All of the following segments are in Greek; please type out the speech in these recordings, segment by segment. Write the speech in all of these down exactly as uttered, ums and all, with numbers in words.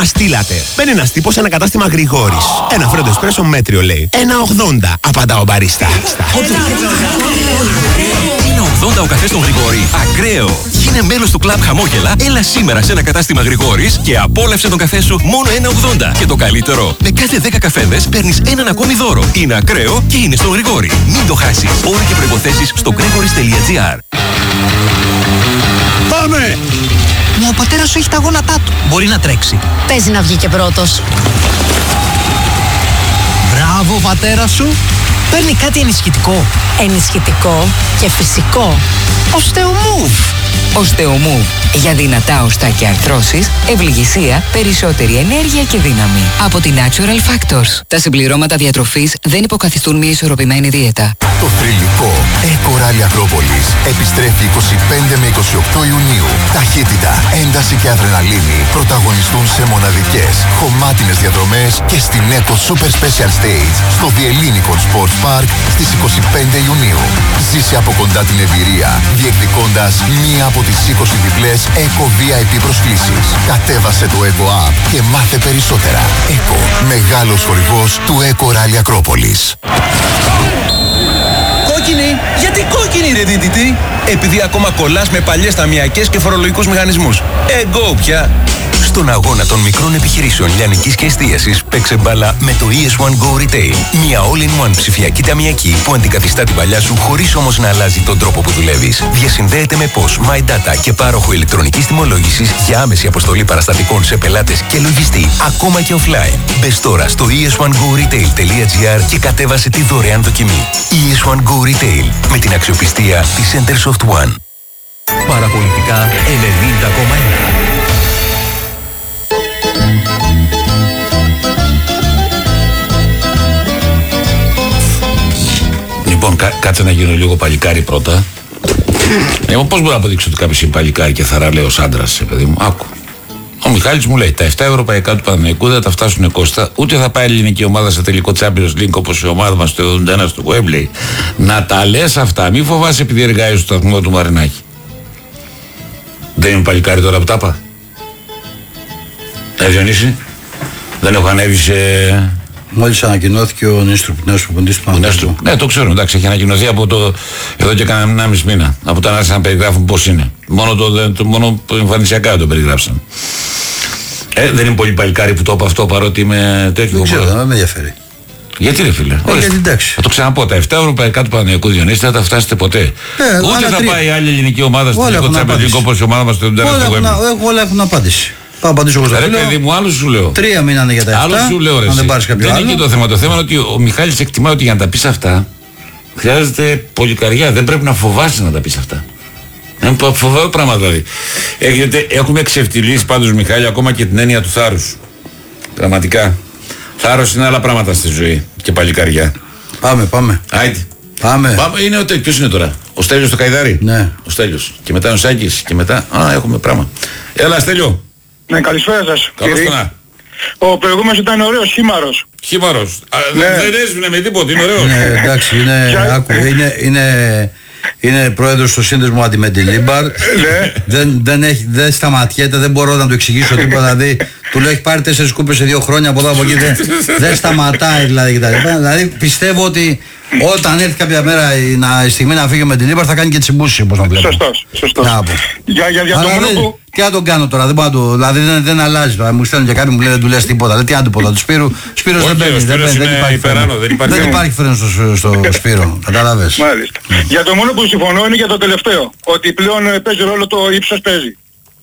Αστήλατε. Μπαίνει ένας τύπος σε ένα κατάστημα Γρηγόρης. Ένα φρέντο εσπρέσο μέτριο λέει. ένα ογδόντα, απαντά ο μπαρίστα. ένα ογδόντα ο καφές στον Γρηγόρη. Ακραίο. Γίνε μέλος του κλαμπ Χαμόγελα. Έλα σήμερα σε ένα κατάστημα Γρηγόρης και απόλαυσε τον καφέ σου μόνο ένα ογδόντα. Και το καλύτερο, με κάθε δέκα καφέδες παίρνεις έναν ακόμη δώρο. Είναι ακραίο και είναι στον Γρηγόρη. Μην το χάσεις. Όροι και προϋποθέσεις στο gregoris τελεία gr. Πάμε! Μα ο πατέρας σου έχει τα γόνατά του. Μπορεί να τρέξει. Παίζει να βγει και πρώτος. Μπράβο, πατέρα σου. Παίρνει κάτι ενισχυτικό. Ενισχυτικό και φυσικό. Οστεομούβ. Οστεομούβ. Για δυνατά οστά και αρθρώσεις, ευληγησία, περισσότερη ενέργεια και δύναμη. Από την Natural Factors. Τα συμπληρώματα διατροφής δεν υποκαθιστούν μια ισορροπημένη δίαιτα. Το θρυλικό Eco Rally Ακρόπολης επιστρέφει είκοσι πέντε με είκοσι οκτώ Ιουνίου. Ταχύτητα, ένταση και αδρεναλίνη πρωταγωνιστούν σε μοναδικές, χωμάτινες διαδρομές και στην Eco Super Special Stage στο The Ellinikon Sports Park στις είκοσι πέντε Ιουνίου. Ζήσε από κοντά την εμπειρία, διεκδικώντας μία από τις είκοσι διπλές Eco βι άι πι προσκλήσεις. Κατέβασε το Eco App και μάθε περισσότερα. Eco, μεγάλος χορηγός του Eco Rally Ακρόπολης. Κόκκινη! Γιατί κόκκινη ρε δίδυτη? Επειδή ακόμα κολλάς με παλιές ταμιακές και φορολογικούς μηχανισμούς. Εγκό πια! Στον αγώνα των μικρών επιχειρήσεων λιανικής και εστίασης παίξε μπάλα με το ι ες one Go Retail. Μια all-in-one ψηφιακή ταμιακή που αντικαθιστά την παλιά σου χωρίς όμως να αλλάζει τον τρόπο που δουλεύεις. Διασυνδέεται με P O S, MyData και πάροχο ηλεκτρονικής τιμολόγησης για άμεση αποστολή παραστατικών σε πελάτες και λογιστή, ακόμα και offline. Μπες τώρα στο ι ες one go retail τελεία gr και κατέβασε τη δωρεάν δοκιμή. ι ες one Go Retail με την αξιοπιστία της Centersoft One. Παραπολιτικά ενενήντα κόμμα ένα. Λοιπόν, κά, κάτσε να γίνω λίγο παλικάρι πρώτα. Εγώ πώς μπορώ να αποδείξω ότι κάποιος είναι παλικάρι και θαραλέος άντρας, παιδί μου? Άκου. Ο Μιχάλης μου λέει: τα επτά ευρωπαϊκά του Παναθηναϊκού δεν θα τα φτάσουν Κώστα, ούτε θα πάει η ελληνική ομάδα σε τελικό Champions League όπως η ομάδα μας το εβδομήντα ένα στο Wembley. Να τα λες αυτά, μη φοβάσαι επειδή εργάζεσαι στο σταθμό του Μαρινάκη. Δεν είμαι παλικάρι τώρα που τα είπα? Ε, Διονύση, δεν έχω ανέβει σε. Μόλις ανακοινώθηκε ο νέος προπονητής του Παναθηναϊκού. Ναι, το ξέρω, εντάξει, έχει ανακοινωθεί από το. Εδώ και κανένα ενάμιση μήνα. Από όταν άρχισαν να περιγράφουν πώς είναι. Μόνο το, το, μόνο εμφανισιακά το περιγράψαν. Ε, δεν είναι πολύ παλικάρι που το είπα αυτό παρότι είμαι τέτοιο. Δεν ξέρω, δεν με ενδιαφέρει. Γιατί ρε φίλε? Ε, γιατί, εντάξει. Θα το ξαναπώ, τα επτά ευρωπαϊκά του Παναθηναϊκού, Διονύση, δεν θα τα φτάσετε ποτέ. Ε, Ούτε θα τρία. πάει άλλη ελληνική ομάδα στο τελικό Champions League όπως η ομάδα μας το εβδομήντα ένα στο Wembley. Όλα έχουν απάντηση. Θα απαντήσω εγώ στο Ρε παιδί μου, άλλο σου λέω. Τρία μήνανε για τα επτά. Άλλο σου λέω, ρε. Αν δεν πάρεις κάποιο δεν άλλο. είναι και το θέμα. Το θέμα είναι ότι ο Μιχάλης εκτιμά ότι για να τα πεις αυτά χρειάζεται πολυκαριά. Δεν πρέπει να φοβάσαι να τα πεις αυτά. Είναι φοβερό πράγμα δηλαδή. Έχετε, έχουμε εξευτυλίσει πάντως, Μιχάλη, ακόμα και την έννοια του θάρρους. Πραγματικά. Θάρρος είναι άλλα πράγματα στη ζωή. Και παλικαριά. Πάμε, πάμε. Άιτε. Πάμε. Πάμε. Είναι ο ποιος είναι τώρα? Ο Στέλιος το Καϊδάρι. Ναι. Ο Στέλιος. Και μετά ο Σάκης. Και μετά. Α, έχουμε πράγμα. Έλα, Στέλιο. Ναι, καλησπέρα σας. Καλώς το να. Ο προηγούμενος ήταν ωραίος, χήμαρος. Χήμαρος. Ναι. Δεν έσβηνε με τίποτα, είναι ωραίος. Ναι, εντάξει, είναι, άκου, είναι, είναι, είναι πρόεδρος του σύνδεσμου Αντιμεντιλίμπαρ. δεν, δεν, έχει, δεν σταματιέται, δεν μπορώ να του εξηγήσω τίποτα. Δηλαδή, του λέω έχει πάρει τέσσερις κούπες σε δύο χρόνια από εδώ από εκεί. Δεν, δεν σταματάει δηλαδή. Δηλαδή, πιστεύω ότι όταν έρθει κάποια μέρα η, να, η στιγμή να φύγει με την Λίμπαρ θα κάνει και τσιμπούση, όπως να βλέπω. Σωστός, σωστός. Για, για, για το μόνο που... Τι να τον κάνω τώρα, δεν μπορώ να το, δηλαδή δεν, δεν αλλάζει τώρα. Μου στέλνουν και κάποιοι μου λένε δεν του λες τίποτα. Δηλαδή τι να του πω, του Σπύρου, Σπύρος δεν παίρνει, δεν, δεν, δεν υπάρχει φρένο. Δεν υπάρχει, δεν υπάρχει φρένο στο, στο Σπύρο, κατάλαβες. Μάλιστα. Για το μόνο που συμφωνώ είναι για το τελευταίο, ότι πλέον παίζει ρόλο το ύψος παίζει.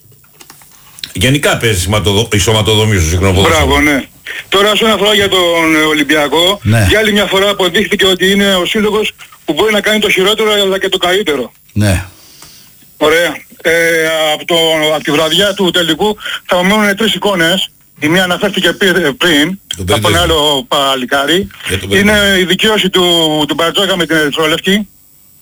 Γενικά παίζει η σωματοδομή σου σύγχρονο ποδόσφαιρο. Μπράβο, ναι. Τώρα όσον αφορά για τον Ολυμπιακό, ναι. Για άλλη μια φορά αποδείχθηκε ότι είναι ο σύλλογος που μπορεί να κάνει το χειρότερο αλλά και το καλύτερο. Ναι. Ωραία. Ε, από, το, από τη βραδιά του τελικού θα μου μένουν τρεις εικόνες. Η μία αναφέρθηκε πριν, από ένα άλλο παλικάρι. Είναι η δικαίωση του, του Μπαρτζόκα με την Ερυθρόλευκη.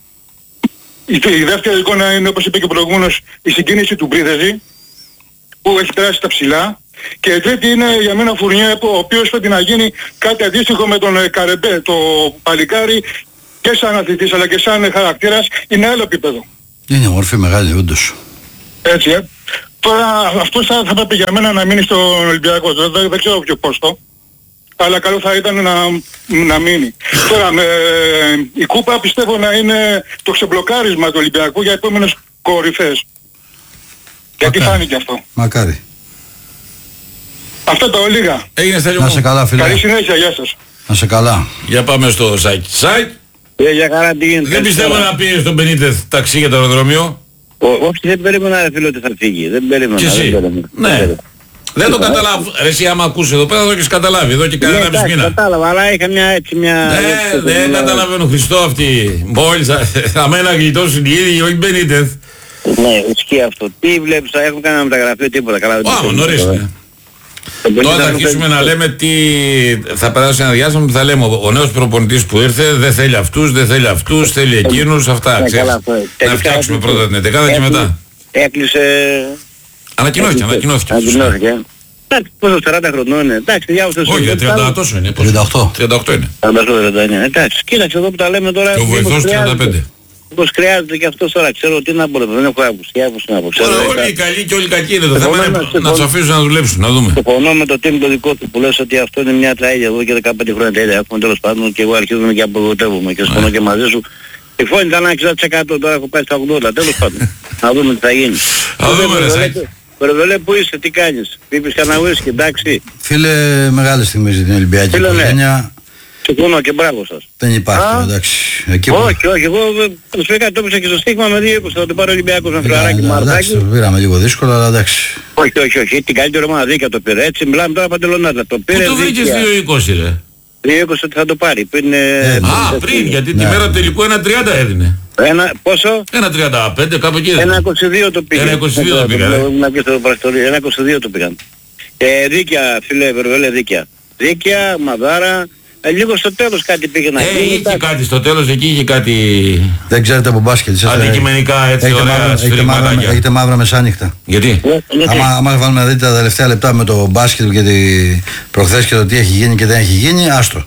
Η, η δεύτερη εικόνα είναι, όπως είπε και προηγούμενος, η συγκίνηση του Μπρίδεζη, που έχει περάσει τα ψηλά. Και η τρίτη είναι για μένα ο Φουρνιέ, ο οποίος πρέπει να γίνει κάτι αντίστοιχο με τον Καρεμπέ, το παλικάρι, και σαν αθλητής αλλά και σαν χαρακτήρας, είναι άλλο επίπεδο. Είναι μορφή μεγάλη, όντως. Έτσι, ε. Τώρα αυτός θα, θα πρέπει για μένα να μείνει στον Ολυμπιακό. Δεν, δεν, δεν ξέρω ποιο πόστο. Αλλά καλό θα ήταν να, να μείνει. Τώρα με, η κούπα πιστεύω να είναι το ξεμπλοκάρισμα του Ολυμπιακού για επόμενες κορυφές. Γιατί φάνηκε αυτό. Μακάρι. Αυτά τα ολίγα. Έγινε Στέλιο Να μου. σε καλά φίλε. Καλή συνέχεια, γεια σας. Να σε καλά. Για πάμε στο Σάκη. Σάκη. Ε, για χαρά τι γίνεται. Δεν πιστεύω να πήγε στον Μπενίτεθ ταξί για το αεροδρόμιο. Όχι, δεν περίμενα ρε φίλε ότι θα φύγει. Δεν περίμενα. Και εσύ. Δεν περίμενα. Ναι. Δεν το καταλάβω. Ρε εσύ άμα ακούσει εδώ πέρα θα το έχεις καταλάβει. Εδώ και κανένα μισή μήνα. Κατάλαβα, αλλά είχα μια έτσι μια... Ναι, δεν καταλαβαίνω Χριστό αυτή. Μόλις αμένα γλιτώσουν οι ίδιοι, όχι Μπενίτεθ. Ναι, ισχύει αυτό. Τι βλέπεις, θα έχουν κάνει μεταγραφή τίποτα. Καλά, Πάμε νωρίς. Τώρα θα αρχίσουμε να λέμε τι θα περάσει ένα διάστημα που θα λέμε ο νέος προπονητής που ήρθε δεν θέλει αυτούς, δεν θέλει αυτούς, θέλει εκείνους, αυτά. Να φτιάξουμε πρώτα την εντεκάδα και μετά. Έκλεισε... Ανακοινώθηκε, ανακοινώθηκε. Εντάξει, πόσο σαράντα χρονών είναι. Εντάξει, διάβασες... Όχι, τριάντα τόσο είναι. τριάντα οκτώ. τριάντα οκτώ είναι. τριάντα οκτώ τριάντα εννιά. Εντάξει, κοίταξε εδώ που τα λέμε τώρα... Και ο βοηθός τριάντα πέντε. Πώς χρειάζεται και αυτός τώρα, ξέρω τι να πω, δεν έχω απουσία, πώς να πω. Όλοι οι καλοί και όλοι οι κακοί είναι το θέμα, να τους αφήσουν να δουλέψουν, να δούμε. Συμφωνώ με το team το δικό του που λες ότι αυτό είναι μια τραγωδία εδώ και δεκαπέντε χρόνια τέλεια. Έχουμε τέλος πάντων και εγώ αρχίζουμε και απογοητεύομαι και συμφωνώ και μαζί σου. Η φωνή ήταν εξήντα τοις εκατό, τώρα έχω πάει στα ογδόντα, τέλος πάντων. Να δούμε τι θα γίνει. Θα δούμε ρε Σάκη. Περβελέ, πού είσαι, τι κάνεις, πίπεις κανένα ουίσκι, εντάξει. Φίλε, μεγάλη στιγμή στην Ολυμπιακή οικογένεια. Συμφωνώ και μπράβο σας. Δεν υπάρχει, εντάξει. Εκεί όχι, όχι, εγώ προσφυγικά το έπαιξα και στο στίγμα με δύο είκοσι, θα το πάρω Ολυμπιακός με φιλαράκι Μαρτάκι. Εντάξει, το πήραμε λίγο δύσκολα, αλλά εντάξει. Όχι, όχι, όχι, την καλύτερη ομάδα δίκαια το πήρε, έτσι μιλάμε τώρα παντελονάτα. Το πήρε πού το βρήκες δύο είκοσι ρε. δύο είκοσι ότι θα το πάρει, πριν... Α, πριν, γιατί τη μέρα τελικού ένα τριάντα έδινε. Ένα, πόσο? Ένα τριάντα πέντε κάπου εκεί. Ένα είκοσι δύο το πήγαν. Ένα είκοσι δύο το πήγαν. Ένα είκοσι δύο το πήγαν. Ε, δίκαια, φίλε, Βερβέλε, δίκαια. Δίκαια, μαδάρα. Ε, λίγο στο τέλος κάτι πήγε να γίνει. Ε, είχε κάτι στο τέλος, εκεί είχε κάτι... Δεν ξέρετε από μπάσκετ. Αντικειμενικά έτσι ωραία σφυριγματάκια. Έχετε μαύρα μεσάνυχτα. Γιατί? Άμα, άμα βάλουμε να δείτε τα τελευταία λεπτά με το μπάσκετ και τη προχθές και το τι έχει γίνει και δεν έχει γίνει, άστρο.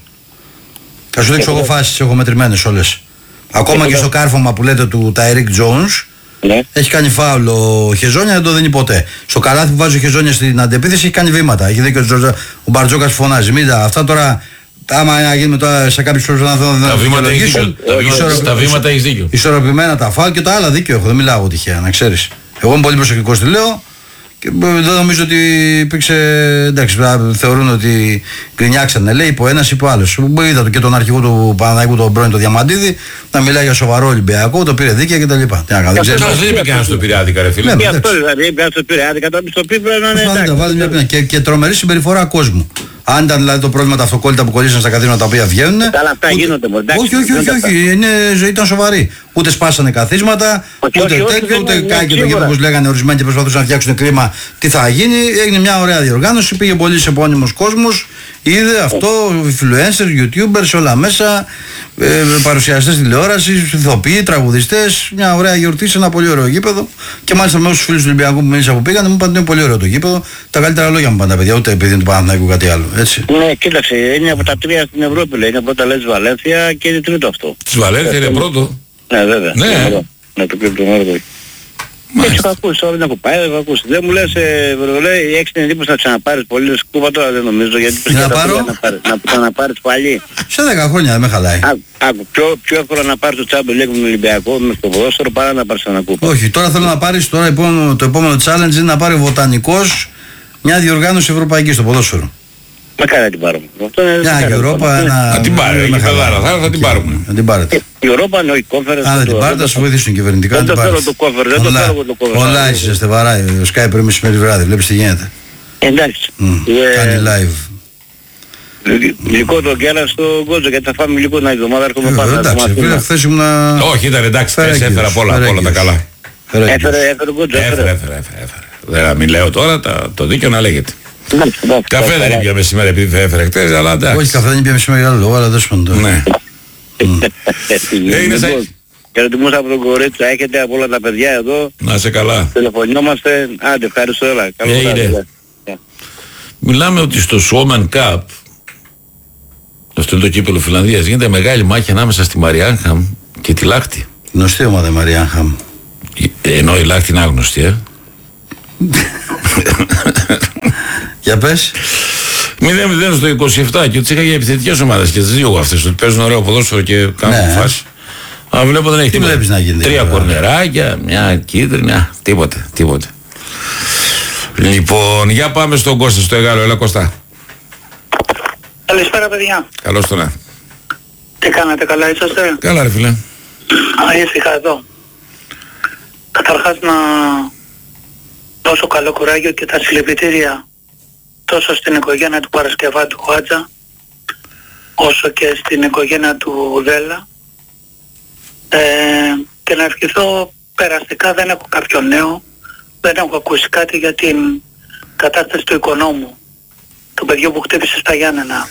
Θα σου δείξω εγώ φάσεις, έχω μετρημένες όλες. Ακόμα και στο κάρφωμα που λέτε του Τάιρικ Jones, ναι. Έχει κάνει φάουλ ο Χεζόνια, δεν το δίνει ποτέ. Στο καλάθι που βάζει ο Χεζόνια στην αντεπίθεση έχει κάνει βήματα. Έχει δίκιο ο Μπαρτζόκας φωνάζει. Μήτα, αυτά τώρα, άμα γίνουμε τώρα σε κάποιους πρόσωπους να δουν. Τα βήματα έχεις δίκιο. Τα βήματα έχεις δίκιο. Ισορροπημένα τα φάουλ και τα άλλα δίκιο έχω. Δεν μιλάω εγώ τυχαία, να ξέρεις. Εγώ είμαι πολύ προσεκτικός, τι λέω. Και δεν νομίζω ότι υπήρξε. Εντάξει, θεωρούν ότι γκρινιάξανε. Λέει είπε ο ένας, είπε ο άλλος. Είδα και τον αρχηγό του Παναθηναϊκού, τον πρώην, τον Διαμαντίδη, να μιλάει για σοβαρό Ολυμπιακό, το πήρε δίκαια κτλ. Δεν ξέρω. Δεν είπε κανένα στο πήρε άδικα, ρε φίλε. Και αυτό δηλαδή, είπε στο πήρε άδικα, το πιστοποιεί πρέπει να είναι εντάξει. Και, και τρομερή συμπεριφορά κόσμου. Αν ήταν δηλαδή το πρόβλημα τα αυτοκόλλητα που κολλήσαν στα καθίσματα τα οποία βγαίνουν. Καλά, αυτά γίνονται μόνο. Όχι, όχι, όχι, όχι. Είναι, ήταν σοβαρή. Ούτε σπάσανε καθίσματα, ούτε τέτοιο, ούτε κάκι το γήπεδο όπως λέγανε ορισμένοι και προσπαθούσαν να φτιάξουν κλίμα. Τι θα γίνει, έγινε μια ωραία διοργάνωση, πήγε πολύ επώνυμος κόσμος, είδε αυτό, influencers, youtubers, όλα μέσα, ε, παρουσιαστές τηλεόρασης, ηθοποιοί, τραγουδιστές, μια ωραία γιορτή σε ένα πολύ ωραίο γήπεδο. Και μάλιστα με όσους φίλους του Ολυμπιακού που μίλησα που πήγανε, μου είπαν ότι είναι πολύ ωραίο το γήπεδο. Τα καλύτερα λόγια μου είπαν τα παιδιά, ούτε επειδή είναι του Παναθηναϊκού κάτι άλλο. Έτσι. Ναι, κοίταξε, είναι από τα τρία στην Ευρώπη, λέει. Είναι πρώτα λες Βαλένθια και είναι τρίτο αυτό. Της Βαλένθια είναι πρώτο. Ναι, βέβαια. Ναι. Ναι, το πιο πρώτο. Έτσι έχω ακούσει, τώρα δεν έχω πάει, δεν έχω ακούσει. Δεν μου λες, λέει, έχεις την εντύπωση να ξαναπάρεις πολύ σκούπα τώρα, δεν νομίζω, γιατί πριν να πάρω, να ξαναπάρεις πάλι. Σε δέκα χρόνια δεν με χαλάει. Άκου, πιο, πιο εύκολο να πάρεις το τσάμπο λίγο με τον Ολυμπιακό, με το ποδόσφαιρο, παρά να πάρεις ένα κούπα. Όχι, τώρα θέλω να πάρεις, τώρα επόμενο, το επόμενο challenge είναι να πάρει ο Βοτανικός μια διοργάνωση ευρωπαϊκή στο ποδόσφαιρο. Μακάρι να την πάρουμε. Μια Ευρώπα, ένα... Να την πάρουμε, θα την πάρουμε. Να την πάρετε. Η Ευρώπα είναι όχι κόφερες. Αν δεν την πάρετε θα σου βοηθήσουν κυβερνητικά. Δεν το θέλω το κόφερ, δεν το θέλω το κόφερ. Όλα είσαι σε βαράει, ο Skype πριν μεσημέρι βράδυ, βλέπεις τι γίνεται. Εντάξει. Κάνει live. Γλυκό το γκέλα στο Γκότζο, γιατί θα φάμε γλυκό την άλλη εβδομάδα, έρχομαι πάντα. Εντάξει, φίλε, χθες ήμουν... Όχι, ήταν εντάξει, θες έφερα πολλά, όλα τα καλά. Έφερε, έφερε Γκότζο, έφερε. Έφερε, έφερε. Μην λέω τώρα το δίκιο να λέγεται. Καφέ δεν ήπιαμε σήμερα επειδή θα έφερε χτες, αλλά εντάξει. Όχι, καφέ δεν ήπιαμε σήμερα για άλλο λόγο, αλλά δεν σπαντώ. Ναι. Έγινε σαν... Χαιρετισμούς από τον Κορίτσα, έχετε από όλα τα παιδιά εδώ. Να σε καλά. Τηλεφωνιόμαστε. Άντε, ευχαριστώ, έλα. Έγινε. Μιλάμε ότι στο Suomen Cup, αυτό είναι το κύπελλο Φιλανδίας, γίνεται μεγάλη μάχη ανάμεσα στη Μαριάνχαμ και τη Λάχτη. Γνωστή ομάδα η Μαριάνχαμ. Ενώ η Λάχτη είναι άγνωστη, ε. Για πες. μηδέν μηδέν στο είκοσι επτά και τους είχα για επιθετικές ομάδες και τις δύο αυτές, ότι παίζουν ωραίο ποδόσφαιρο και κάνουν ναι. φάση. Αλλά βλέπω δεν έχει τι τίποτα. Βλέπεις να γίνει. Τρία κορνεράκια, μια κίτρινη, τίποτε, τίποτε. Λοιπόν, για πάμε στον Κώστα στο Εγάλο. Έλα Κώστα. Καλησπέρα παιδιά. Καλώς το να. Τι κάνετε, καλά είσαστε? Καλά ρε φίλε. Α, ήσυχα εδώ. Καταρχάς να δώσω καλό κουράγιο και τα συλληπιτήρια τόσο στην οικογένεια του Παρασκευάτου Χουάτζα όσο και στην οικογένεια του Δέλα ε, και να ευχηθώ περαστικά. Δεν έχω κάποιο νέο, δεν έχω ακούσει κάτι για την κατάσταση του οικονόμου, του παιδιού που χτύπησε στα Γιάννενα.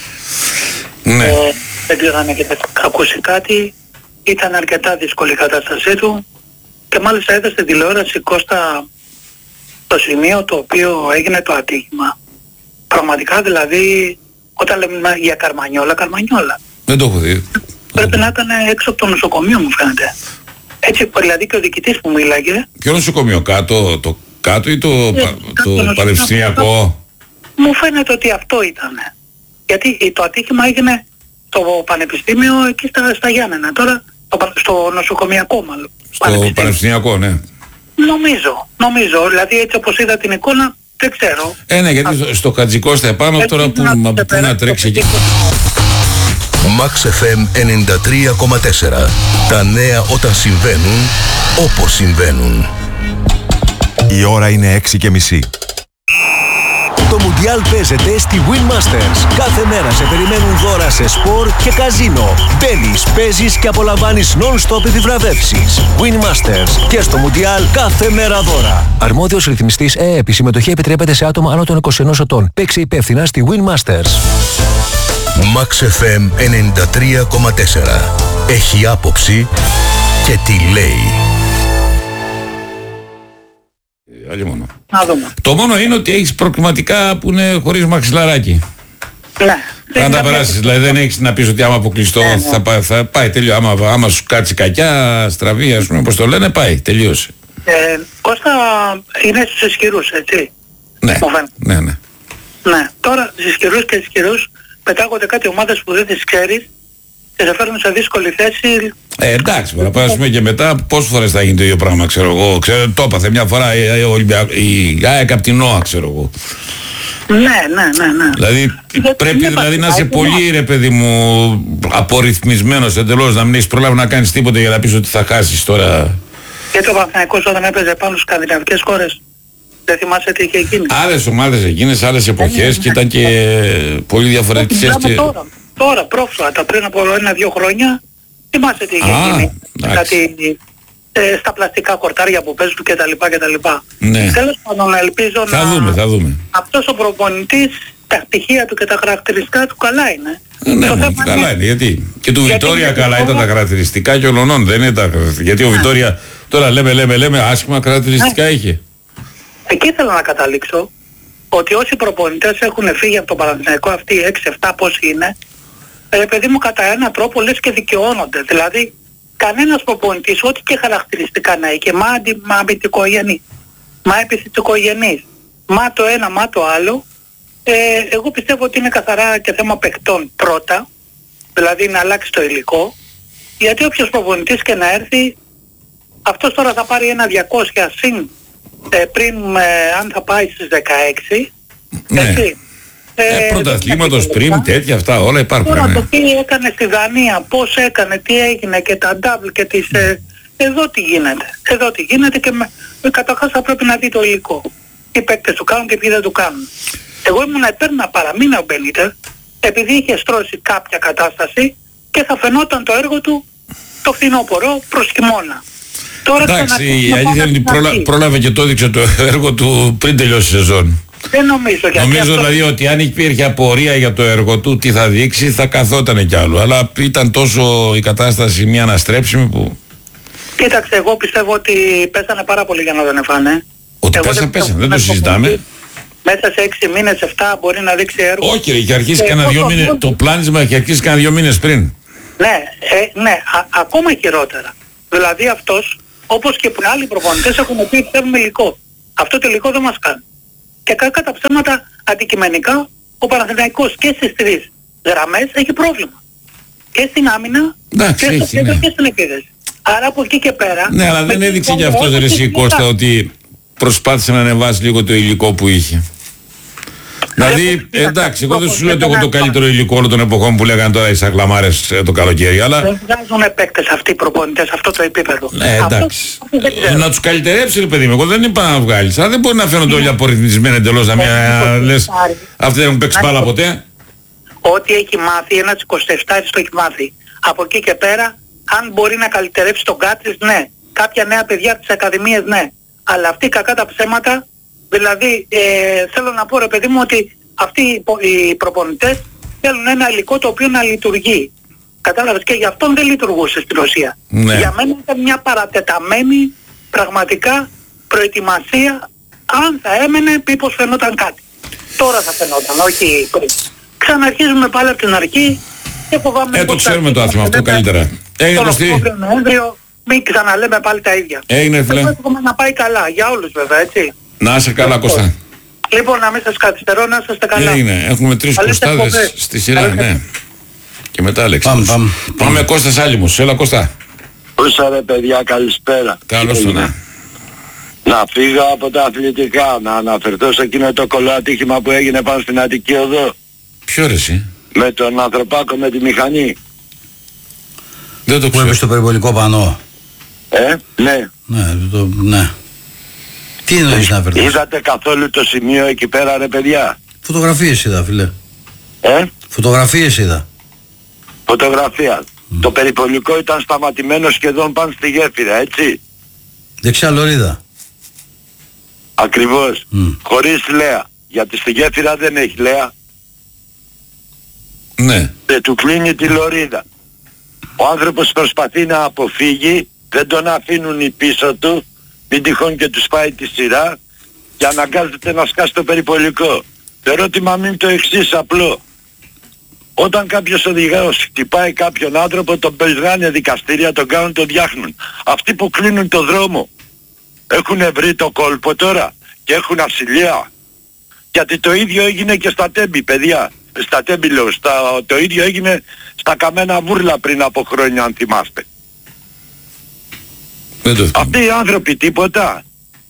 Ναι. Ε, δεν ξέρω αν έχετε ακούσει κάτι. Ήταν αρκετά δύσκολη η κατάστασή του και μάλιστα είδα στην τηλεόραση, Κώστα, το σημείο το οποίο έγινε το ατύχημα. Πραγματικά δηλαδή, όταν λέμε για Καρμανιόλα, Καρμανιόλα. Δεν το έχω δει. Πρέπει να ήταν έξω από το νοσοκομείο μου φαίνεται. Έτσι δηλαδή και ο διοικητής που μίλαγε. Ποιο νοσοκομείο, κάτω, το κάτω ή το, ε, πα, το, το πανεπιστημιακό? Μου φαίνεται ότι αυτό ήταν. Γιατί το ατύχημα έγινε στο πανεπιστήμιο εκεί στα, στα Γιάννενα. Τώρα στο νοσοκομιακό μάλλον. Στο πανεπιστήμιο, πανεπιστημιακό, ναι. Νομίζω, νομίζω. Δηλαδή έτσι όπως είδα την εικόνα, δεν ξέρω. Ε, ναι, γιατί Α, στο Χατζικώστα επάνω τώρα που, να, που να τρέξει εκεί. Max εφ εμ ενενήντα τρία κόμμα τέσσερα. Τα νέα όταν συμβαίνουν, όπως συμβαίνουν. Η ώρα είναι έξι και μισή. Το Μουντιάλ παίζεται στη Win Masters. Κάθε μέρα σε περιμένουν δώρα σε σπορ και καζίνο. Μπαίνεις, παίζεις και απολαμβάνεις non-stop επιβραβεύσεις. Win Masters και στο Μουντιάλ κάθε μέρα δώρα. Αρμόδιος ρυθμιστής ΕΕΠ. Η συμμετοχή επιτρέπεται σε άτομα άνω των είκοσι ενός ετών. Παίξε υπεύθυνα στη Win Masters. Max εφ εμ ενενήντα τρία κόμμα τέσσερα. Έχει άποψη και τι λέει. Άλλη μόνο. Να δούμε. Το μόνο είναι ότι έχεις προκριματικά που είναι χωρίς μαξιλαράκι. Ναι. Θα τα περάσεις, δηλαδή δεν έχεις να πεις ότι άμα αποκλειστώ ναι, ναι. Θα, πάει, θα πάει τελείω. Άμα, άμα σου κάτσει κακιά, στραβή, ας πούμε, όπως το λένε, πάει, τελείωσε. Ε, Κώστα, είναι στους ισχυρούς, έτσι. Ναι, ναι, ναι. Ναι, τώρα στους ισχυρούς και ισχυρούς πετάγονται κάτι ομάδες που δεν τις ξέρεις και σε φέρνουν σε δύσκολη θέση. Ε, εντάξει, να περάσουμε και μετά πόσες φορές θα γίνει το ίδιο πράγμα, ξέρω εγώ. Ξέρω, το έπαθε μια φορά η, η, η ΑΕΚ απ' την ΝΟΑ, ξέρω εγώ. Ναι, ναι, ναι, ναι. Δηλαδή δεν πρέπει δηλαδή να είσαι πολύ ρε παιδί μου απορριθμισμένος εντελώς, να μην έχεις προλάβει να κάνεις τίποτα για να πεις ότι θα χάσεις τώρα. Και το Παναθηναϊκός όταν έπαιζε πάνω στις σκανδιναβικές χώρες, δεν θυμάσαι τι είχε γίνει. Άλλες ομάδες εκείνες, άλλες εποχές και ήταν και πολύ διαφορετικές. Και... Τώρα, τώρα πρόσφατα, πριν από ένα-δύο χρόνια, θυμάσαι τι είχε γίνει. Κάτι ε, στα πλαστικά κορτάρια που παίζουν και τα λοιπά και τα λοιπά. Ναι. Τέλος πάντων, ελπίζω θα να... δούμε, θα δούμε. Αυτός ο προπονητής, τα στοιχεία του και τα χαρακτηριστικά του καλά είναι. Ναι, το ναι, καλά είναι. είναι, γιατί και του Βιτόρια καλά ήταν τα χαρακτηριστικά και ολονών, δεν είναι τα χαρακτηριστικά. Γιατί ο Βιτόρια τώρα λέμε, λέμε, λέμε, άσχημα χαρακτηριστικά είχε. Εκεί ήθελα να καταλήξω ότι όσοι προπονητές έχουν φύγει από το Παναθηναϊκό, αυτοί οι έξι εφτά πόσοι είναι, ε, παιδί μου κατά έναν τρόπο λες και δικαιώνονται. Δηλαδή κανένας προπονητής, ό,τι και χαρακτηριστικά να έχει, μα, αντι, μα αμυντικογενής, μα επιθετικογενής, μα το ένα, μα το άλλο, ε, εγώ πιστεύω ότι είναι καθαρά και θέμα παιχτών πρώτα, δηλαδή να αλλάξει το υλικό, γιατί όποιος προπονητής και να έρθει, αυτός τώρα θα πάρει ένα διακόσια συν ε, πριν, ε, αν θα πάει στις δεκαέξι, ναι. έτσι. Ε, ε, πρωταθλήματος πριν, τέτοια αυτά όλα υπάρχουν. Τώρα ναι. το τι έκανε στη Δανία, πώς έκανε, τι έγινε και τα double και τις... Ε, εδώ τι γίνεται. Εδώ τι γίνεται και με, με καταρχάς θα πρέπει να δει το υλικό. Τι παίκτες του κάνουν και ποιοι δεν του κάνουν. Εγώ ήμουν υπέρ να παραμείνει ο Μπενίτες επειδή είχε στρώσει κάποια κατάσταση και θα φαινόταν το έργο του το φθινόπωρο προς χειμώνα. Τώρα εντάξει, η αλήθεια είναι ότι πρόλα, πρόλαβε και το έδειξε το έργο του πριν τελειώσει η σεζόν. Δεν νομίζω. Γιατί νομίζω αυτό... δηλαδή ότι αν υπήρχε απορία για το έργο του τι θα δείξει θα καθόταν κι άλλο. Αλλά ήταν τόσο η κατάσταση μια αναστρέψιμη που... Κοίταξε, εγώ πιστεύω ότι πέσανε πάρα πολύ για να τον εφάνε. Ότι πέσανε, πέσανε, δεν το συζητάμε. Μέσα σε έξι μήνες, εφτά μπορεί να δείξει έργο. Όχι, είχε αρχίσει κανένα δύο μήνες. Το πλάνισμα είχε αρχίσει κανένα δύο μήνες πριν. Ναι, ε, ναι, α, ακόμα χειρότερα. Δηλαδή αυτός, όπως και που άλλοι προπονητές έχουν πει θέλουμε υλικό. Αυτό τελικό δεν μας κάνει. Και κακά τα ψέματα αντικειμενικά ο Παναθηναϊκός και στις τρεις γραμμές έχει πρόβλημα. Και στην άμυνα Εντάξει, και, στο έχει, κέντρο ναι. και στην επίδεση. Άρα από εκεί και πέρα... Ναι, αλλά δεν έδειξε και αυτός ρε εσύ Κώστα ότι προσπάθησε να ανεβάσει λίγο το υλικό που είχε. Δηλαδή, εντάξει, εγώ δεν σου λέω ότι έχω το καλύτερο υλικό όλων των εποχών που λέγανε τώρα οι σακλαμάρες το καλοκαίρι, αλλά... Δεν βγάζουν παίκτες αυτοί οι προπονητές σε αυτό το επίπεδο. Ναι, εντάξει. Ε, να τους καλυτερέψει ρε παιδί μου, εγώ δεν είπα να βγάλεις, αλλά δεν μπορεί να φαίνονται όλοι απορριθμισμένοι εντελώς να μια λες αυτοί δεν έχουν παίξει μπάλα ποτέ. Ό,τι έχει μάθει, ένας εικοσιεπτάχρονος το έχει μάθει. Από εκεί και πέρα, αν μπορεί να καλυτερέψει τον Κάτρις, ναι. Κάποια νέα παιδιά από τις ακαδημίες, ναι. Αλλά αυτοί κακά τα ψέματα, δηλαδή ε, θέλω να πω ρε παιδί μου ότι αυτοί οι, οι προπονητές θέλουν ένα υλικό το οποίο να λειτουργεί. Κατάλαβες, και γι' αυτόν δεν λειτουργούσε στην Ρωσία. Ναι. Για μένα ήταν μια παρατεταμένη πραγματικά προετοιμασία, αν θα έμενε μήπως φαινόταν κάτι. Τώρα θα φαινόταν, όχι πριν. Ξαναρχίζουμε πάλι από την αρχή και φοβάμαι... Ε, το ξέρουμε το άθλημα αυτό καλύτερα. Έγινε Κωστή. Νοέμβριο, μην ξαναλέμε πάλι τα ίδια. Έγινε φίλε. Θέλουμε να πάει καλά, για όλους βέβαια, έτσι. Να είσαι καλά Κώστα. Λοιπόν, να μην σας καθυστερώ, να είστε καλά. Έγινε, έχουμε τρεις Κωστάδες στη σειρά, ναι. Και μετά Αλέξανδρος. Πάμε, πάμε. Πάμε Κώστας Άλυμος, έλα Κώστα. Πούσα ρε παιδιά, καλησπέρα. Καλώς το ναι. Να φύγω από τα αθλητικά, να αναφερθώ σε εκείνο το κολοατύχημα που έγινε πάνω στην Αττική Οδό. Ποιο ρε εσύ? Με τον ανθρωπάκο με τη μηχανή. Δεν το ξέρω. Που έπεσε στο περιβολικό πανό. Ε, ναι. Ναι, το, ναι. Τι εννοείς να αναφερθείς? Είδατε καθόλου το σημείο εκεί πέρα ρε παιδιά? Φωτογραφίες είδα φίλε. Ε? Φωτογραφίες είδα. Φωτογραφία. Mm. Το περιπολικό ήταν σταματημένο σχεδόν πάνω στη γέφυρα, έτσι. Δεξιά λωρίδα. Ακριβώς. Mm. Χωρίς λέα. Γιατί στη γέφυρα δεν έχει λέα. Ναι. Και του κλείνει τη λωρίδα. Ο άνθρωπος προσπαθεί να αποφύγει, δεν τον αφήνουν οι πίσω του, μην τυχόν και τους πάει τη σειρά και αναγκάζεται να σκάσει το περιπολικό. Το ερώτημα μην το εξής απλό. Όταν κάποιος οδηγός χτυπάει κάποιον άνθρωπο, τον περνάνε δικαστήρια, τον κάνουν, τον διάχνουν. Αυτοί που κλείνουν το δρόμο έχουν βρει το κόλπο τώρα και έχουν ασυλία. Γιατί το ίδιο έγινε και στα Τέμπη, παιδιά. Στα Τέμπη λέω, στα, το ίδιο έγινε στα Καμένα Βούρλα πριν από χρόνια, αν θυμάστε. Αυτοί οι άνθρωποι τίποτα.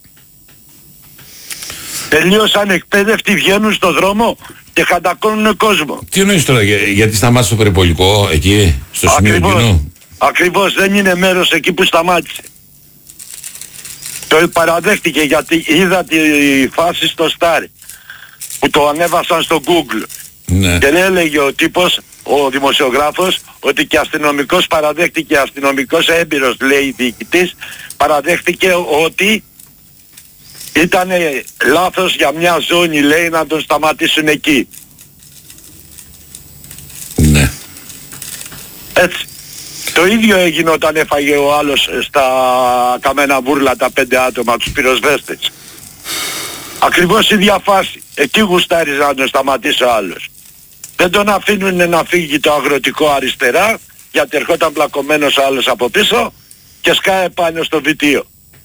Τελείως ανεκπαίδευτοι βγαίνουν στο δρόμο και χαντακώνουν κόσμο. Τι εννοείς τώρα, για, γιατί σταμάτησε το περιπολικό εκεί, στο σημείο εκείνο? Ακριβώς, δεν είναι μέρος εκεί που σταμάτησε. Το παραδέχτηκε γιατί είδα τη φάση στο Στάρι που το ανέβασαν στο Google. Ναι. Και έλεγε ο τύπος, ο δημοσιογράφος, ότι και αστυνομικός παραδέχτηκε, αστυνομικός έμπειρος λέει διοικητής, παραδέχτηκε ότι ήταν λάθος για μια ζώνη λέει να τον σταματήσουν εκεί. Ναι. Έτσι. Το ίδιο έγινε όταν έφαγε ο άλλος στα Καμένα Βούρλα τα πέντε άτομα, τους πυροσβέστες. Ακριβώς η ίδια φάση. Εκεί γουστάριζε να τον σταματήσει ο άλλος. Δεν τον αφήνουν να φύγει το αγροτικό αριστερά, γιατί ερχόταν πλακωμένος ο άλλος από πίσω και σκάει πάνω στο βιτίο.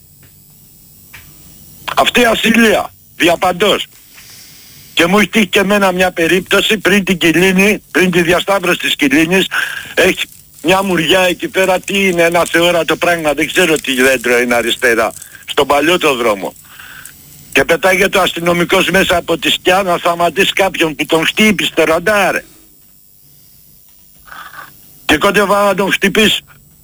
Αυτή η ασυλία, διαπαντός. Και μου έχει τύχει και εμένα μια περίπτωση πριν την Κιλίνη, πριν τη διασταύρωση της Κιλίνης, έχει μια μουριά εκεί πέρα, τι είναι, ένα θεόρατο πράγμα, δεν ξέρω τι δέντρο είναι αριστερά, στον παλιό το δρόμο. Και πετάγεται ο αστυνομικός μέσα από τη σκιά να σταματήσει κάποιον που τον χτύπησε στο ραντάρ. Και κόντευα να τον χτυπήσει.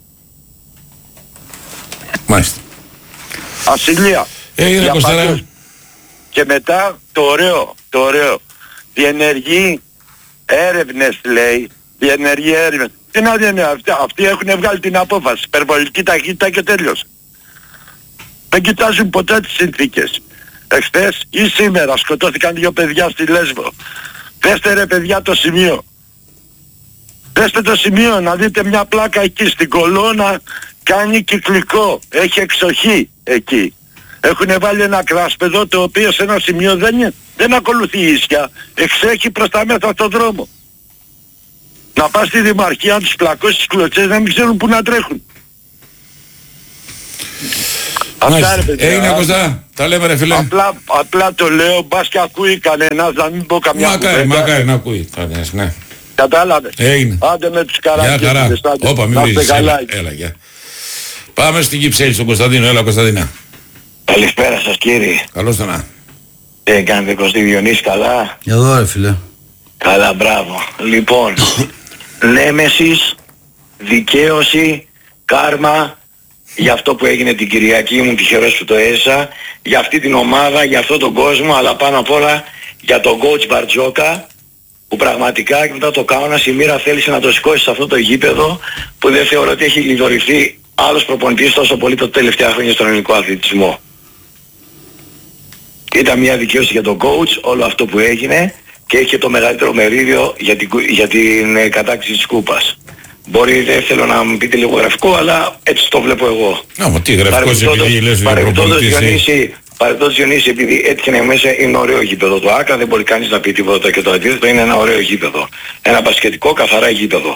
Μάλιστα. Ασυλία. Έγινε Κωνσταντά. Και μετά το ωραίο, το ωραίο. Διενεργεί έρευνες λέει, διενεργεί έρευνες. Τι να διενεργεί, αυτοί, αυτοί έχουν βγάλει την απόφαση, υπερβολική ταχύτητα και τέλειωσε. Δεν κοιτάζουν ποτέ τις συνθήκες. Εχθές ή σήμερα σκοτώθηκαν δύο παιδιά στη Λέσβο. Δέστε ρε παιδιά το σημείο. Δέστε το σημείο να δείτε μια πλάκα εκεί στην κολόνα, κάνει κυκλικό, έχει εξοχή εκεί. Έχουν βάλει ένα κράσπεδο το οποίο σε ένα σημείο δεν, δεν ακολουθεί ίσια, εξέχει προς τα μέσα στον δρόμο. Να πας στη Δημαρχία, να τους πλακώσεις τις κλωτσές, να μην ξέρουν πού να τρέχουν. Αυτά ρε παιδιά. Έγινε Κωστά, τα λέμε ρε φίλε. Απλά, απλά το λέω, μπας και ακούει κανένας, να μην πω καμιά Μακάρι, μακάρι να ακούει κανένας, ναι. Κατάλαβε. Έγινε. Άντε με τους καράκες. Γεια χαρά. Όπα, μην βρίζεις. Έλα, έλα, γεια. Πάμε στην Κυψέλη, στον Κωνσταντίνο. Έλα Κωνσταντίνα. Καλησπέρα σας κύριε. Καλώς το να. Τι κάνετε Κωστή Διονύση, καλά? Εδώ ρε φίλε. Καλά, μπράβο. Λοιπόν, νέμεσης, δικαίωση, κάρμα, για αυτό που έγινε την Κυριακή, ήμουν τυχερός που το έζησα, για αυτή την ομάδα, για αυτόν τον κόσμο, αλλά πάνω απ' όλα για τον coach Μπαρτζόκα, που πραγματικά και μετά το Κάουνας η μοίρα θέλησε να το σηκώσει σε αυτό το γήπεδο, που δεν θεωρώ ότι έχει λιδωρηθεί άλλος προπονητής τόσο πολύ τα τελευταία χρόνια στον ελληνικό αθλητισμό. Ήταν μια δικαίωση για τον coach όλο αυτό που έγινε και έχει το μεγαλύτερο μερίδιο για την, για την ε, κατάκτηση της κούπας. Μπορεί, δεν θέλω να μου πείτε λίγο γραφικό, αλλά έτσι το βλέπω εγώ. Να, μα τι γραφικός επειδή λες για προπονητής. Παρεπτόντως Διονύση, επειδή έτυχε μέσα, είναι ωραίο γήπεδο. Το Άκα δεν μπορεί κανείς να πει τίποτα και το αντίθετο, είναι ένα ωραίο γήπεδο. Ένα μπασκετικό καθαρά γήπεδο.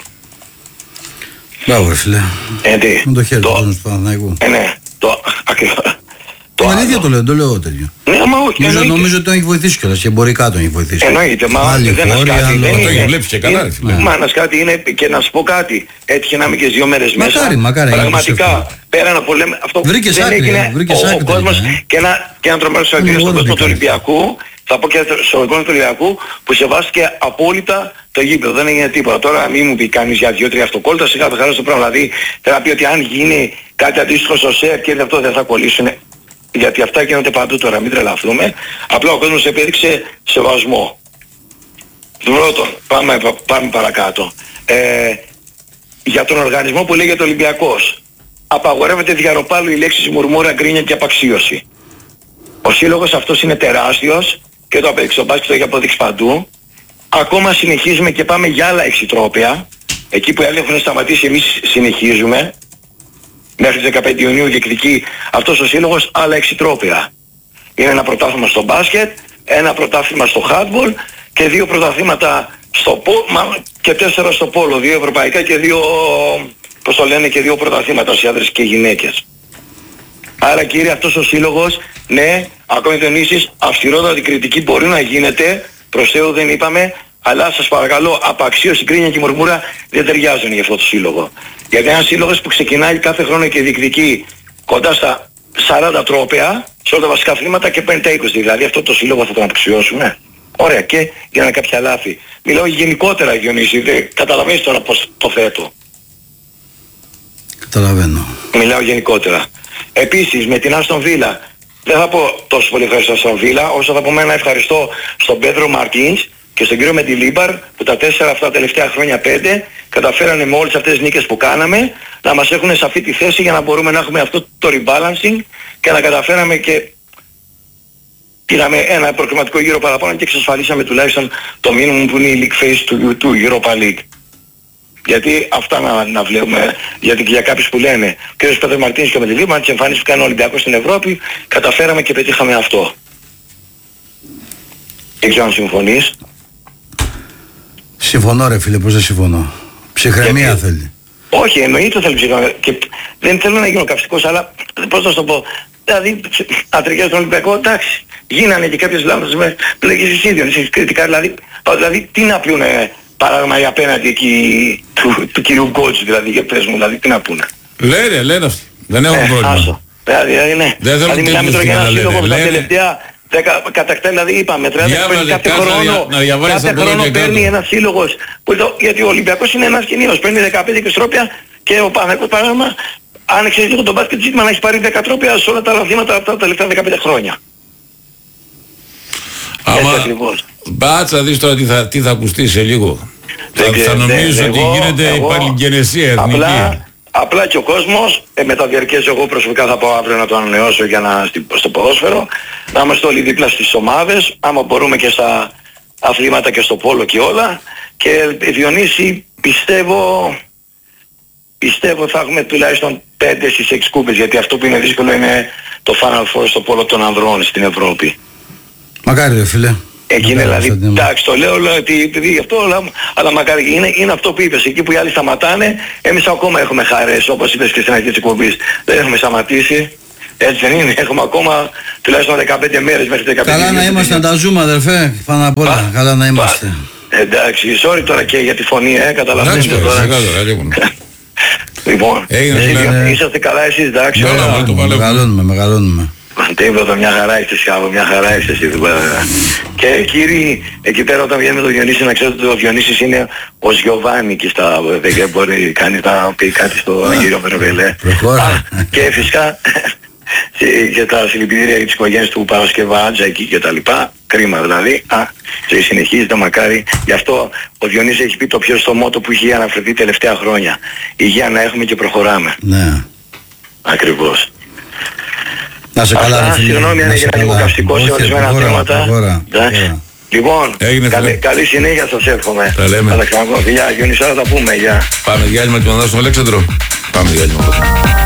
Μπράβο ρε φίλε. Ε, τι, με το χέρι το, του Παναθηναϊκού. Ε, ναι, το ακριβώς. Το αλήθεια το λέω, το λέω τέτοιο. Ναι, μα όχι. Νομίζω, νομίζω ότι τον έχει βοηθήσει κιόλας και εμπορικά τον έχει βοηθήσει. Εννοείται, μα άλλη δεν χώρη, κάτι, άλλο... δεν Το είναι. έχει βλέπει και καλά, ρε φίλε. Μα να κάτι είναι, και να σου πω κάτι, έτυχε να είμαι και δύο μέρες μέσα. Μακάρι, μακάρι. Πραγματικά, πέρα να πω λέμε, αυτό βρήκες δεν άκρη, έγινε βρήκες ο, άκρη, ο κόσμος ε. και ένα, και ένα τρομερό συγχαρητήριο στον κόσμο του Ολυμπιακού, θα πω και στον κόσμο του Ολυμπιακού, που σεβάστηκε απόλυτα το γήπεδο, δεν έγινε τίποτα. Τώρα μην μου πει κανείς για δύο-τρία αυτοκόλλητα, σιγά το χαρά το πράγμα. Δηλαδή, θέλω να πει ότι αν γίνει κάτι αντίστοιχο στο ΣΕΡ και αυτό δεν θα κολλήσουν. Γιατί αυτά γίνονται παντού τώρα, μην τρελαθούμε. Απλά ο κόσμος επέδειξε σεβασμό. Πρώτον, πάμε, πάμε παρακάτω. Ε, για τον οργανισμό που λέγεται Ολυμπιακός. Απαγορεύεται διαρροπάλου η λέξη μουρμούρα, γκρίνια και απαξίωση. Ο σύλλογος αυτός είναι τεράστιος και το απέδειξε, το μπάσκετ το έχει αποδείξει παντού. Ακόμα συνεχίζουμε και πάμε για άλλα εξιτρόπαια. Εκεί που οι άλλοι έχουν σταματήσει, εμείς συνεχίζουμε. Μέχρι τις δεκαπέντε Ιουνίου διεκδικεί αυτός ο σύλλογος άλλα εξιτρόπαια. Είναι ένα πρωτάθλημα στο μπάσκετ, ένα πρωτάθλημα στο handball και δύο πρωταθλήματα στο πόλο και τέσσερα στο πόλο. Δύο ευρωπαϊκά και δύο, πώς το λένε, και δύο πρωταθλήματα σε άντρες και γυναίκες. Άρα κύριε, αυτός ο σύλλογος, ναι, ακόμη τονίσεις, αυστηρότατη κριτική μπορεί να γίνεται, προς Θεού δεν είπαμε, αλλά σας παρακαλώ, απαξίωση, γκρίνια και μουρμούρα δεν ταιριάζουν για αυτό το σύλλογο. Γιατί ένας σύλλογος που ξεκινάει κάθε χρόνο και διεκδικεί κοντά στα σαράντα τρόπαια σε όλα τα βασικά αθλήματα και παίρνει τα είκοσι. Δηλαδή αυτό το σύλλογο θα τον απαξιώσουμε. Ωραία, και για να κάποια λάθη. Μιλάω γενικότερα, Διονύση, δεν καταλαβαίνεις τώρα πώς το θέτω. Καταλαβαίνω. Μιλάω γενικότερα. Επίσης με την Άστον Βίλα, δεν θα πω τόσο πολύ ευχαριστώ στον Βίλα, όσο θα πω ένα ευχαριστώ στον Πέντρο Μαρτίνς και στον κύριο Μεντιλίμπαρ, που τα τέσσερα αυτά τελευταία χρόνια, πέντε, καταφέρανε με όλες αυτές τις νίκες που κάναμε να μας έχουν σε αυτή τη θέση για να μπορούμε να έχουμε αυτό το rebalancing και να καταφέραμε και πήραμε ένα προκριματικό γύρο παραπάνω και εξασφαλίσαμε τουλάχιστον το minimum που είναι η league phase του, του Europa League. Γιατί αυτά να, να βλέπουμε, γιατί για κάποιους που λένε ο κ. Πέτρο Μαρτίνης και ο Μεντιλίμπαρ, τις εμφανίσεις που κάνει ο Ολυμπιακός στην Ευρώπη, καταφέραμε και πετύχαμε αυτό. Δεν ξέρω αν συμφωνείς. Συμφωνώ ρε φίλε, πώς δεν συμφωνώ. Ψυχραιμία Γιατί... θέλει. Όχι, εννοείται θέλει ψυχραιμία. Και δεν θέλω να γίνω καυστικός, αλλά πώς θα σου το πω. Δηλαδή, ατρικές στον Ολυμπιακό, εντάξει. Γίνανε και κάποιες λάθος με λέγεις εσύ ίδιον, εσύ κριτικά, δηλαδή, δηλαδή τι να πούνε παράδειγμα για απέναντι εκεί του, του κυρίου Γκότζ, δηλαδή, για πες μου, δηλαδή τι να πούνε. Λένε, λένε αυτοί. Δεν έχουν ε, πρόβλημα. Άσο. Δηλαδή, ναι. Δεν δηλαδή μιλάμε τώρα για ένα σύλλογο που τα τελευταία κατακτά, δηλαδή είπαμε, τριάντα κάθε χρόνο, κάθε χρόνο παίρνει ένας σύλλογος, γιατί ο Ολυμπιακός είναι ένας κοινίος, παίρνει δεκαπέντε είκοσι τρόπια και ο Παναθηναϊκός παράδειγμα άνοιξε λίγο τον μπάσκετ ζήτημα να έχει πάρει δέκα τρόπια σε όλα τα αθλήματα αυτά τα τελευταία δεκαπέντε χρόνια. Άμα μπάτσα δεις τώρα τι θα, τι θα ακουστεί σε λίγο. Δεν θα, θα νομίζω ότι γίνεται υπαλληλγενεσία εθνική. Απλά, απλά και ο κόσμος, ε, με τα διαρκές εγώ προσωπικά θα πάω αύριο να το ανανεώσω για να, στο ποδόσφαιρο, να είμαστε όλοι δίπλα στις ομάδες, άμα μπορούμε και στα αθλήματα και στο πόλο και όλα. Και Διονύση, πιστεύω, πιστεύω θα έχουμε τουλάχιστον πέντε στις έξι κούπες, γιατί αυτό που είναι δύσκολο είναι το Final Four στο πόλο των ανδρών στην Ευρώπη. Μακάρι ρε φίλε. Εκεί είναι δηλαδή, εντάξει το λέω, λέω ότι επειδή γι' αυτό, αλλά, αλλά μακάρι είναι, είναι αυτό που είπες, εκεί που οι άλλοι σταματάνε, εμείς ακόμα έχουμε χαρές, όπως είπες και στην αρχή της εκπομπής, δεν έχουμε σταματήσει, Έτσι δεν είναι, έχουμε ακόμα τουλάχιστον δεκαπέντε μέρες μέχρι δεκαπέντε. Καλά να είμαστε να τα ζούμε αδερφέ, πάνω απ' όλα, καλά να είμαστε. Εντάξει, sorry τώρα και για τη φωνή, ε, καταλαβαίνετε τώρα. Λοιπόν, είσαστε καλά εσείς, εντάξει. Μεγαλώνουμε, μεγαλώνουμε. Τίποτα, μια χαρά είστε σκάβο, μια χαρά είστε εσύ. Και κύριοι, εκεί πέρα όταν βγαίνουμε το Διονύση, να ξέρετε ότι ο Διονύσης είναι ο Γιωβάνι και στα δεν μπορεί κάνει να πει κάτι στο Αγγύριο Μεροβελέ. Και φυσικά και τα συλληπιτήρια για τις οικογένειες του Παρασκευάτζα εκεί και τα λοιπά. Κρίμα δηλαδή. Α, και συνεχίζεται μακάρι. Γι' αυτό ο Διονύσης έχει πει το πιο στο μότο που είχε αναφερθεί τελευταία χρόνια. Υγεία να έχουμε και προχωράμε. Ναι. Ακριβώς. Να σε καλά, αυτά, συγγνώμη αν έγινε λίγο καυστικό σε ορισμένα θέματα. Λοιπόν, καλή, καλή συνέχεια σας εύχομαι. Τα λέμε. Θα τα ξαναπώ. Γεια, Διονυσάρα θα πούμε. Γεια. Πάμε διάλειμμα και μετά στον Αλέξανδρο. Πάμε διάλειμμα.